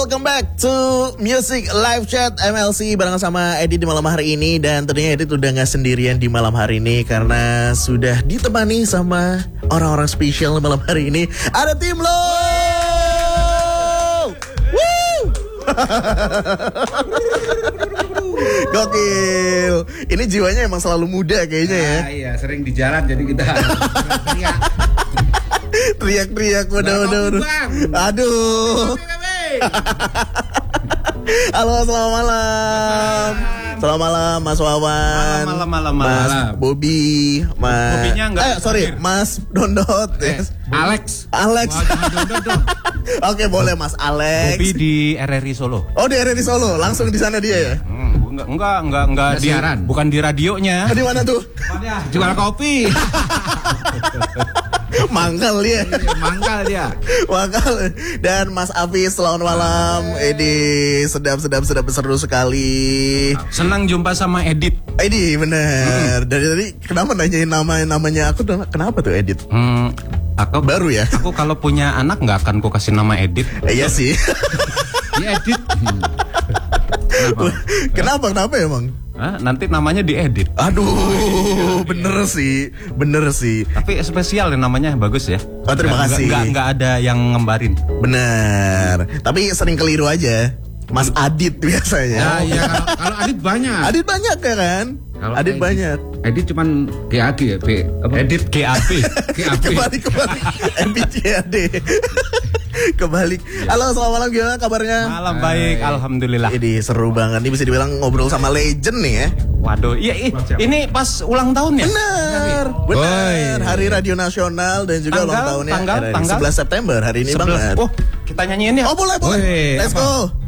welcome back to Music Live Chat MLC barengan sama Edit di malam hari ini. Dan tentunya Edit udah gak sendirian di malam hari ini karena sudah ditemani sama orang-orang spesial di malam hari ini. Ada tim lo. Woo! Gokil. Ini jiwanya emang selalu muda kayaknya ya. Iya, sering di jalan jadi kita teriak. Teriak-teriak udah. Aduh. Halo, selamat malam. Selamat malam Mas Wawan. Malam. Mas Bobby, Mas. Bobinya enggak. Mas Dondot. Alex. Dondot dong. Oke, boleh Mas Alex. Bobby di RRI Solo. Oh, di RRI Solo. Langsung di sana dia ya? Enggak di siaran. Bukan di radionya. Di mana tuh? Jual kopi. Mangkal dia. Mangkal dia. Mangkal. Dan Mas Afis, selamat malam. Edi, sedap seru sekali. Senang jumpa sama Edit. Edi, bener. Dari tadi kenapa nanyain namanya aku? Kenapa tuh Edit? Aku baru ya. Aku kalau punya anak nggak akan ku kasih nama Edit. Iya sih. Dia Edit. Kenapa emang? Nanti namanya diedit. Aduh, bener sih. Tapi spesial ya, namanya bagus ya. Oh, terima kasih. Nggak ada yang ngembarin. Bener. Tapi sering keliru aja. Mas Adit biasanya. Iya, kalau Adit banyak. Adit banyak ya kan? Kalau Adit banyak. Edit cuman GAD ya, Edit GAP. Kembali MBCAD. Kebalik. Halo, selamat malam, gimana kabarnya? Malam baik, alhamdulillah. Ini seru banget. Ini bisa dibilang ngobrol sama legend nih ya. Waduh, iya ini pas ulang tahun ya? Bener. Hari Radio Nasional dan juga ulang tahunnya tanggal 11 September hari ini banget. Oh, kita nyanyiin ya? Oh, boleh. Let's go.